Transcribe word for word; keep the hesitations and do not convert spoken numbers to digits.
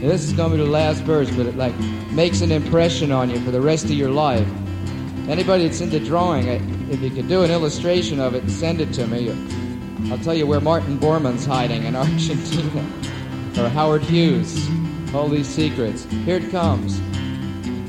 And this is going to be the last verse, but it like makes an impression on you for the rest of your life. Anybody that's into drawing, if you could do an illustration of it and send it to me, I'll tell you where Martin Bormann's hiding in Argentina, or Howard Hughes. All these secrets. Here it comes.